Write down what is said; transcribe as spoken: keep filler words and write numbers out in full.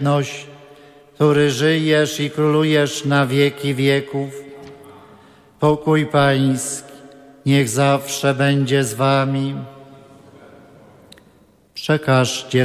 jedność, który żyjesz i królujesz na wieki wieków. Pokój Pański niech zawsze będzie z wami. Przekażcie